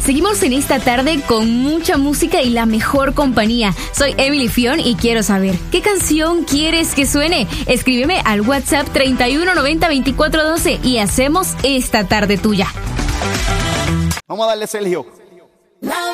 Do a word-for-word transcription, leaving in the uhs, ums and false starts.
Seguimos en esta tarde con mucha música y la mejor compañía. Soy Emily Fion y quiero saber, ¿qué canción quieres que suene? Escríbeme al WhatsApp treinta y uno noventa veinticuatro doce y hacemos esta tarde tuya. Vamos a darle, Sergio.